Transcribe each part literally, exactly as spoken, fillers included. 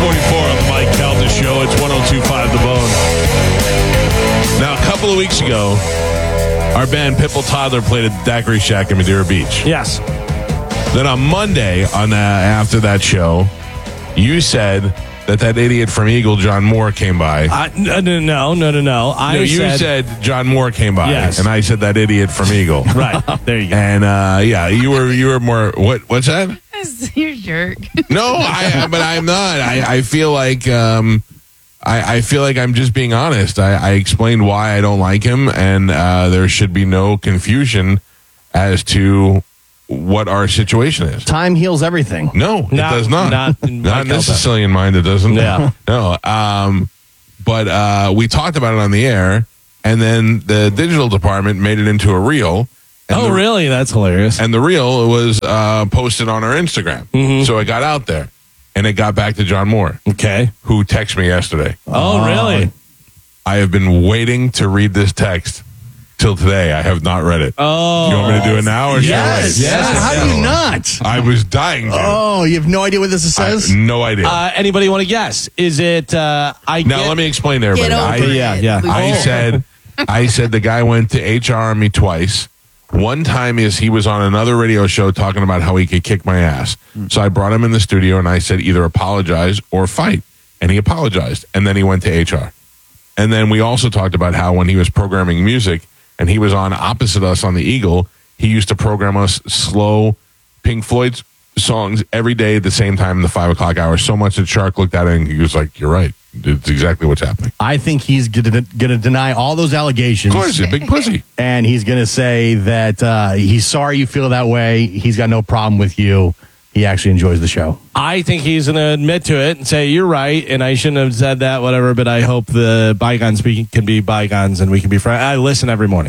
forty-four on the Mike Calda Show. It's one oh two point five The Bone. Now, a couple of weeks ago, our band Pitbull Toddler played at the Daiquiri Shack in Madeira Beach. Yes. Then on Monday, on uh, after that show, you said that that idiot from Eagle, John Moore, came by. Uh, no, no, no, no, no, no. I no, you said, said John Moore came by, Yes. and I said that idiot from Eagle. Right. There you go. And uh, yeah, you were you were more what? What's that? You're a jerk. No, I, but I'm not. I, I feel like um, I, I feel like I'm just being honest. I, I explained why I don't like him, and uh, there should be no confusion as to what our situation is. Time heals everything. No, it Not- does not. not in Not my in this Calda. Sicilian mind, it doesn't. Yeah. No. Um, but uh, we talked about it on the air, and then the digital department made it into a reel. And Oh, the, really? That's hilarious. And the reel was uh, posted on our Instagram. Mm-hmm. So it got out there, and it got back to John Moore, Okay. who texted me yesterday. Oh, really? I have been waiting to read this text till today. I have not read it. Oh. Do you want me to do it now? Or should I Yes. wait? Yes. How do you not? I was dying to. Oh, you have no idea what this I says? have no idea. Uh, anybody want to guess? Is it, uh, I Now get- let me explain to everybody. Get over I, it. yeah, yeah. Luke. I said, I said the guy went to H R on me twice. One time is he was on another radio show talking about how he could kick my ass. So I brought him in the studio and I said either apologize or fight, and he apologized. And then he went to H R. And then we also talked about how when he was programming music and he was on opposite us on the Eagle, he used to program us slow Pink Floyd songs every day at the same time in the five o'clock hour. So much that Shark looked at it and he was like, "You're right. It's exactly what's happening." I think he's going to deny all those allegations. Of course, he's a big pussy. And he's going to say that uh, he's sorry you feel that way. He's got no problem with you. He actually enjoys the show. I think he's going to admit to it and say, you're right, and I shouldn't have said that, whatever, but I hope the bygones be, can be bygones and we can be friends. I listen every morning.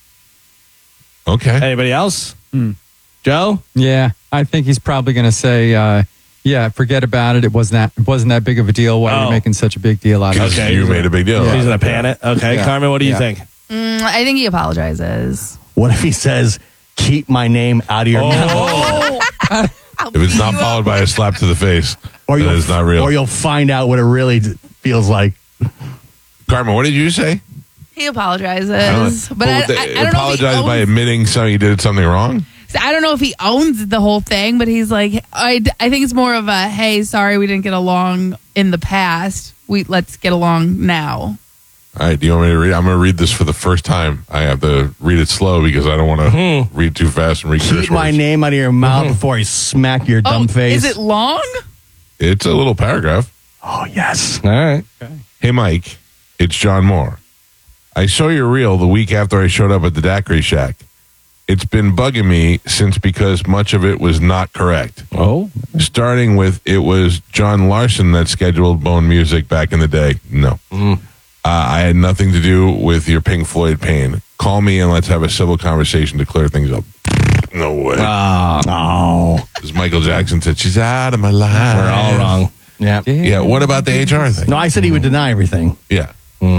Okay. Anybody else? Hmm. Joe? Yeah, I think he's probably going to say, uh, "Yeah, forget about it. It wasn't that. It wasn't that big of a deal. Why are Oh. you making such a big deal out of Because it?" Okay. you made a big deal. Yeah. He's going to pan it. Okay. Yeah. Carmen, what do you Yeah. think? Mm, I think he apologizes. What if he says, keep my name out of your mouth? If it's not followed by a slap to the face, Or then you'll, it's not real. or you'll find out what it really d- feels like. Carmen, what did you say? He apologizes, I don't- but I, Well, I, I don't know if he apologize by owns, admitting something you did something wrong. I don't know if he owns the whole thing, but he's like, I, I think it's more of a, hey, sorry, we didn't get along in the past. We let's get along now. All right, do you want me to read? I'm going to read this for the first time. I have to read it slow because I don't want to read too fast and read curse Keep my words. name out of your mouth before I smack your dumb oh, face. is it long? It's a little paragraph. Oh, yes. All right. Hey, Mike, it's John Moore. I saw your reel the week after I showed up at the Daiquiri Shack. It's been bugging me since because much of it was not correct. Oh. Starting with it was John Larson that scheduled Bone Music back in the day. No. Uh, I had nothing to do with your Pink Floyd pain. Call me and let's have a civil conversation to clear things up. No way. Oh. As Michael Jackson said, she's out of my life. We're all wrong. Yeah. Yeah, what about the H R thing? No, I said he would deny everything. Yeah.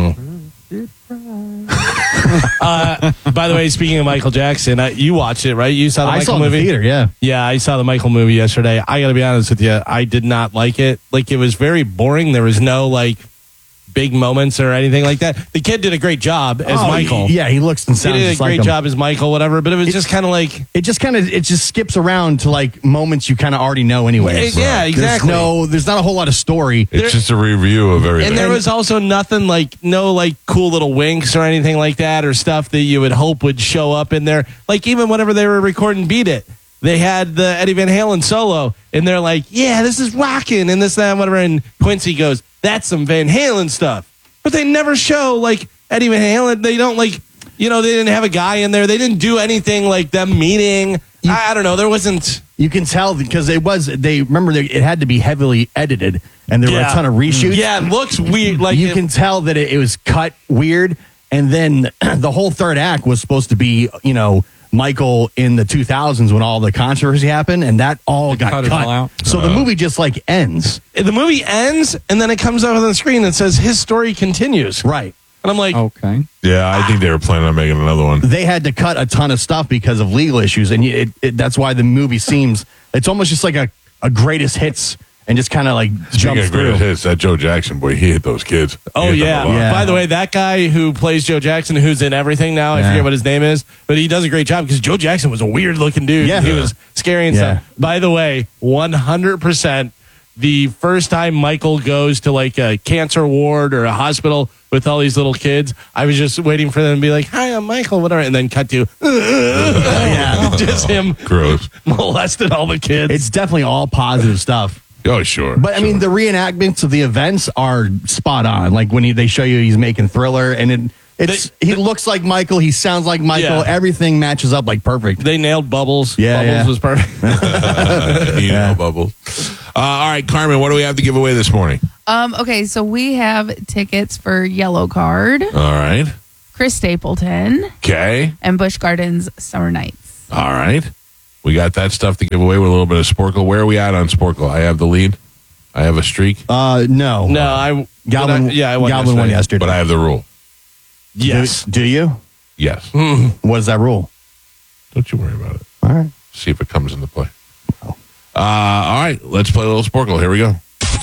Uh, by the way, speaking of Michael Jackson, uh, you watched it, right? You saw the I Michael saw it in movie? the theater, yeah. Yeah, I saw the Michael movie yesterday. I got to be honest with you. I did not like it. Like, it was very boring. There was no, like, big moments or anything like that. The kid did a great job as Oh, Michael. Yeah, he looks and He sounds did a just great like him. job as Michael, whatever, but it was just kind of like... It just kind of it just skips around to like moments you kind of already know anyway. Yeah, exactly. There's no, there's not a whole lot of story. It's just a review of everything. And there was also nothing like, no like cool little winks or anything like that or stuff that you would hope would show up in there. Like even whenever they were recording Beat It, they had the Eddie Van Halen solo and they're like, yeah, this is rocking and this, that, and whatever. And Quincy goes, that's some Van Halen stuff. But they never show like Eddie Van Halen. They don't like, you know, they didn't have a guy in there. They didn't do anything like them meeting. I, I don't know. There wasn't. You can tell because it was they remember they, it had to be heavily edited and there were Yeah. a ton of reshoots. Yeah, it looks weird. Like you it- can tell that it, it was cut weird, and then the whole third act was supposed to be, you know, Michael in the two thousands when all the controversy happened, and that all got cut cut. it all out? So the movie just like ends. the movie ends and then it comes up on the screen that says his story continues. Right. And I'm like, Okay. Yeah, I think they were planning on making another one. They had to cut a ton of stuff because of legal issues, and it, it, that's why the movie seems it's almost just like a, a greatest hits and just kind of like Speaking jumps of great through. hits, that Joe Jackson boy, he hit those kids. He Oh hit them yeah. a lot. Yeah. By the way, that guy who plays Joe Jackson, who's in everything now, I Yeah. forget what his name is, but he does a great job because Joe Jackson was a weird looking dude. Yeah. He was scary and Yeah. stuff. By the way, one hundred percent the first time Michael goes to like a cancer ward or a hospital with all these little kids, I was just waiting for them to be like, "Hi, I'm Michael," whatever, and then cut to Yeah. just him Gross. molesting all the kids. It's definitely all positive stuff. Oh, sure. But I mean, the reenactments of the events are spot on. Like when he, they show you he's making Thriller, and it, it's They- he looks like Michael, he sounds like Michael. Yeah. Everything matches up like perfect. they nailed Bubbles. Yeah, Bubbles yeah. was perfect. you know, Bubbles. Uh, all right, Carmen, what do we have to give away this morning? Um, okay, so we have tickets for Yellow Card, All right. Chris Stapleton, Okay. and Busch Gardens Summer Nights. All right. We got that stuff to give away with a little bit of Sporkle. Where are we at on Sporkle? I have the lead. I have a streak, Uh, no, No, I Goblin. but I- yeah, I won Goblin won yesterday. yesterday. but I have the rule. Yes. Do, do you? Yes. What is that rule? Don't you worry about it. All right. See if it comes into play. Uh, all right. Let's play a little Sporkle. Here we go.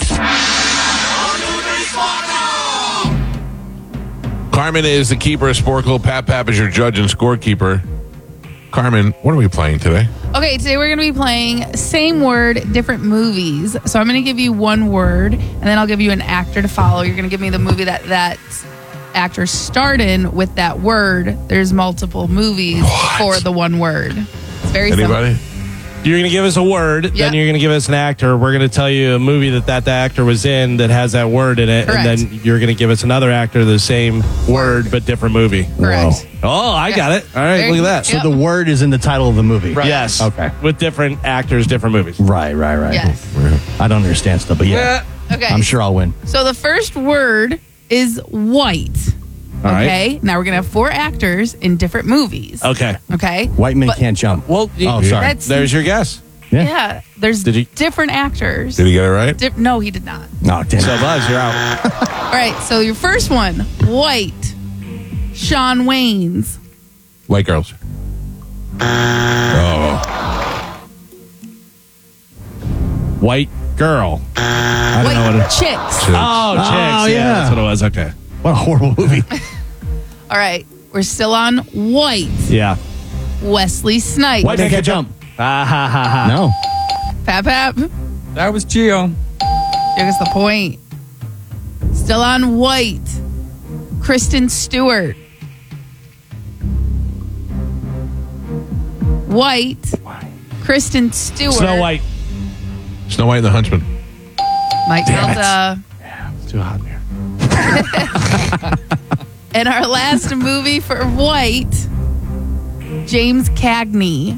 Carmen is the keeper of Sporkle. Pap Pap is your judge and scorekeeper. Carmen, what are we playing today? Okay, today we're going to be playing same word, different movies. So I'm going to give you one word, and then I'll give you an actor to follow. You're going to give me the movie that that actor starred in with that word. There's multiple movies What? for the one word. It's very Anybody? You're going to give us a word, Yeah. then you're going to give us an actor. We're going to tell you a movie that that actor was in that has that word in it, Correct. and then you're going to give us another actor, the same word but different movie. simple. Correct. Oh, I got it. All right, There look you at that. go. So the word is in the title of the movie. Yes. Okay. With different actors, different movies. Right, right, right. Yes. I don't understand stuff, but yeah, Okay. I'm sure I'll win. So the first word is white. All right. Okay. Now we're going to have four actors in different movies. Okay. Okay. White men But- can't jump. Well, you- Oh, sorry. That's there's your guess. Yeah. Yeah. There's Did he- different actors. Did he get it right? Dip- no, he did not. Oh, damn. So, Buzz, you're out. All right. So your first one, white. Sean Wayne's. White girls. Oh. White girl. I don't know what White it chicks. Chicks. Oh, chicks. Oh, yeah. yeah. That's what it was. Okay. What a horrible movie. All right. We're still on white. Yeah. Wesley Snipes. White They man can't can't jump. Ah, ha, ha, ha. No. Pap Pap. That was Geo. Give us the point. Still on white. Kristen Stewart. White. Kristen Stewart. Snow White. Snow White and the Huntsman. Mike Delta. It's too hot in here. And our last movie for white, James Cagney.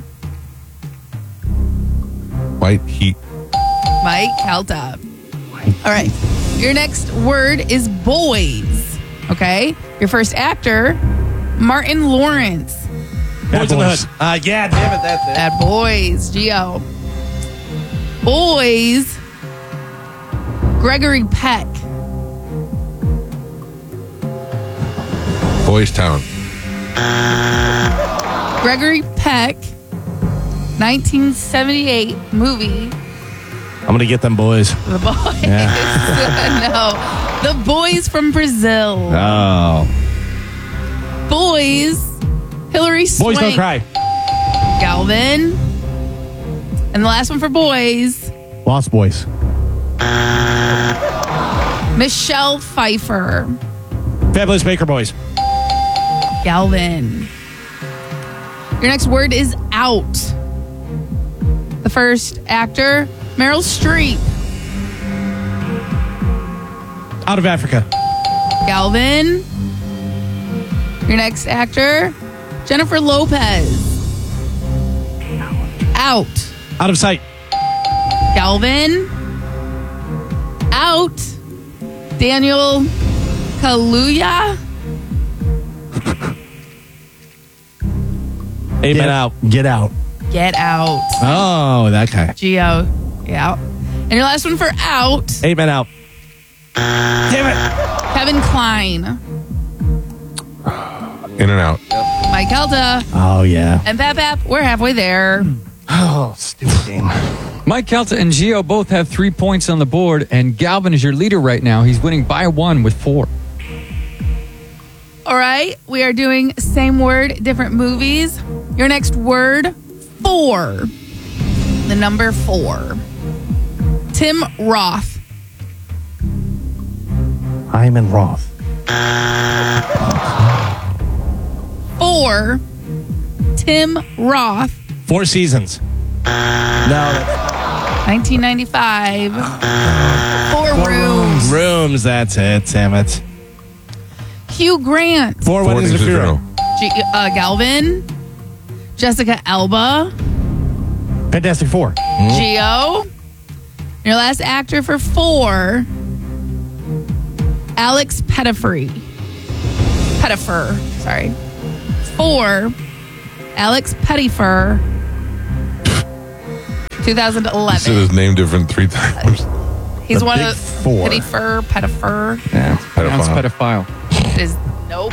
White Heat. Mike Kelta. All right. Your next word is boys. Okay. Your first actor, Martin Lawrence. Boys in the Boys. Hood. Uh, yeah, damn it. That's it. Bad boys. Geo. Boys, Gregory Peck. Boys Town. Gregory Peck, nineteen seventy-eight movie. I'm going to get them boys. The Boys. No. The Boys from Brazil. Oh. Boys, Hillary Swank. Boys don't cry. Galvin. And the last one for boys, Lost Boys. Michelle Pfeiffer. Fabulous Baker Boys. Galvin. Your next word is out. The first actor, Meryl Streep. Out of Africa. Galvin. Your next actor, Jennifer Lopez. Out. Out of sight. Galvin. Out. Daniel Kaluuya. Amen Get out. Get out. Get out. Oh, that guy. Geo. Yeah. And your last one for out, Amen out. Damn it. Kevin Kline. In and out. Mike Kelta. Oh, yeah. And Pap Pap, we're halfway there. Oh, stupid game. Mike Calta and Gio both have three points on the board, and Galvin is your leader right now. He's winning by one with four. All right, we are doing same word, different movies. Your next word, four. The number four. Tim Roth. Hyman Roth. Four. Tim Roth. Four Seasons. No. nineteen ninety-five. Four Rooms. Rooms, that's it, damn it. Hugh Grant. Four Weddings of Funeral. G- uh, Galvin. Jessica Alba. Fantastic Four. Gio. Your last actor for four. Alex Pettyfer. Pettyfer. Sorry. Four. Alex Pettyfer. twenty He said eleven. his name different three times. He's The one big of four. Pettyfer. Pettyfer. Yeah. Pronounced Pedophile. pedophile. It is nope.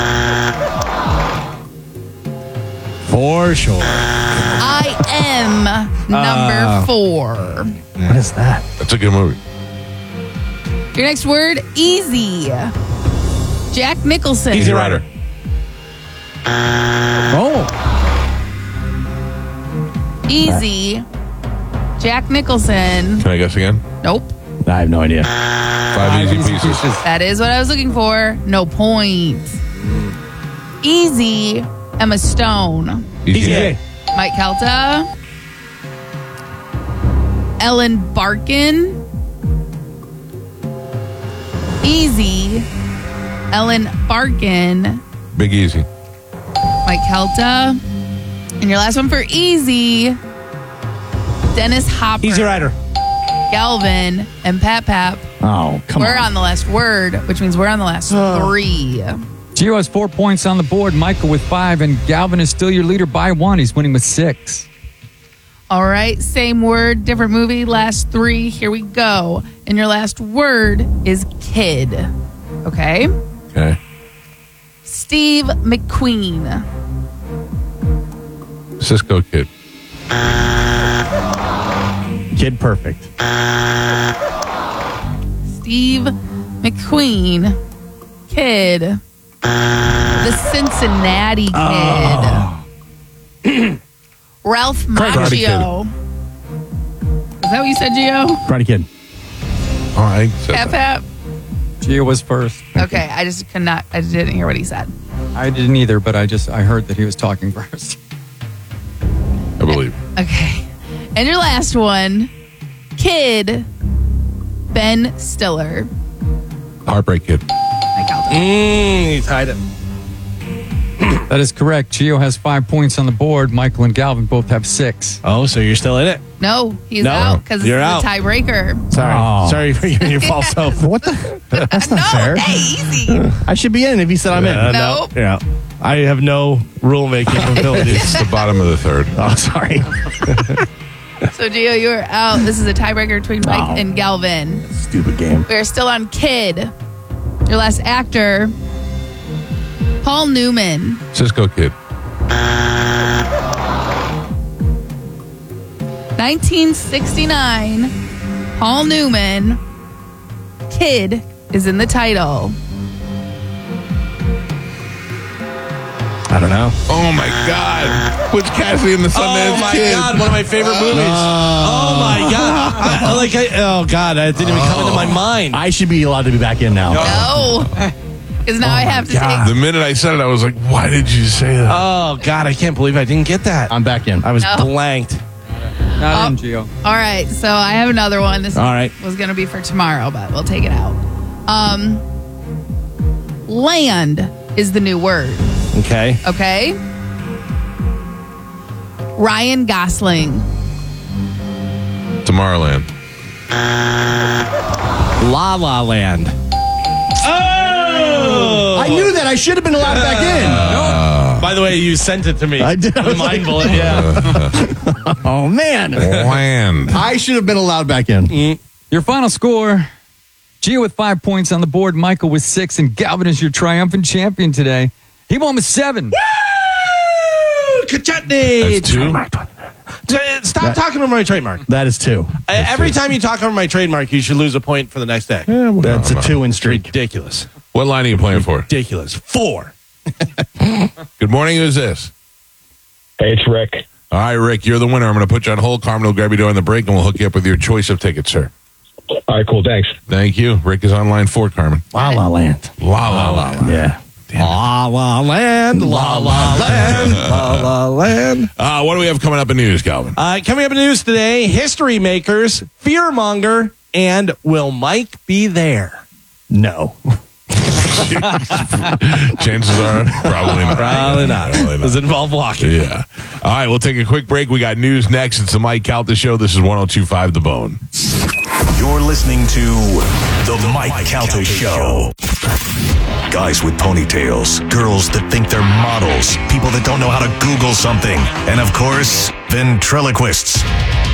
For sure. I am number four. What is that? That's a good movie. Your next word, easy. Jack Nicholson. Easy Rider. Oh. Easy. Jack Nicholson. Can I guess again? Nope. I have no idea. Five easy pieces. That is what I was looking for. No points. Easy. Emma Stone. Easy. Easy. Mike Calta. Ellen Barkin. Easy. Ellen Barkin. Big Easy. Mike Calta. And your last one for easy. Dennis Hopper. Easy Rider. Galvin and Pat Pap. Oh, come We're on. on the last word, which means we're on the last three. Gio has four points on the board, Michael with five, and Galvin is still your leader by one. He's winning with six. All right, same word, different movie, last three. Here we go. And your last word is kid. Okay? Okay. Steve McQueen. Cisco Kid. Kid Perfect. Steve McQueen. Kid. The Cincinnati Kid. Ralph Karate Kid. Macchio. Is that what you said, Gio? Karate Kid. Oh, I said Pap that. Pap? Gio was first. Okay, I just could not, I didn't hear what he said. I didn't either, but I just I heard that he was talking first. I believe. Okay. And your last one, Kid, Ben Stiller. Heartbreak Kid. I got that. Mmm, you tied it. That is correct. Gio has five points on the board. Michael and Galvin both have six. Oh, so you're still in it? No, he's No, out because it's you're the out. tiebreaker. Sorry. Oh. Sorry for giving you false hope. What the? That's not No, fair. hey, easy. I should be in if he said I'm Uh, in. No. no. Yeah. I have no rule making abilities. It's the bottom of the third. Oh, sorry. So, Gio, you are out. This is a tiebreaker between Mike Wow. and Galvin. Stupid game. We are still on Kid. Your last actor, Paul Newman. Cisco Kid. nineteen sixty-nine, Paul Newman. Kid is in the title. I don't know. Oh my God. Butch Cassidy and the Sundance Oh my Kid. God, one of my favorite movies. oh my God. I, I- like, I, oh God, that didn't even come into my mind. I should be allowed to be back in now. No. Because now I have to God. The take. minute I said it, I was like, why did you say that? Oh God, I can't believe I didn't get that. I'm back in. I was No. blanked. Not Oh. in, Gio. All right, so I have another one. This All right. was going to be for tomorrow, but we'll take it out. Um, land is the new word. Okay. Okay. Ryan Gosling. Tomorrowland. La La Land. Oh! I knew that. I should have been allowed back in. By the way, you sent it to me. I did. I was Mind like- bullet, yeah. Oh, man. Land. I should have been allowed back in. Your final score: Gio with five points on the board, Michael with six, and Galvin is your triumphant champion today. He won with seven. Woo! Kachutney! That's two. Stop talking over my trademark. That is two. Uh, every time you talk over my trademark, you should lose a point for the next day. Yeah, well, That's no, a no. two in streak. Ridiculous. What line are you playing for? Ridiculous. Four. Good morning. Who's this? Hey, it's Rick. All right, Rick, you're the winner. I'm going to put you on hold. Carmen will grab you during the break, and we'll hook you up with your choice of tickets, sir. All right, cool. Thanks. Thank you. Rick is on line four, Carmen. La La Land. La la la. la. Yeah. La La Land, La La Land, La La Land. Uh, what do we have coming up in news, Calvin? Uh, coming up in news today, history makers, fearmonger, and will Mike be there? No. Chances are probably not. Probably not. Probably not. Does it involve walking? Yeah. All right, we'll take a quick break. We got news next. It's the Mike Calta Show. This is one oh two point five The Bone. You're listening to The Mike, Mike Calta Show. Guys with ponytails, girls that think they're models, people that don't know how to Google something, and of course, ventriloquists.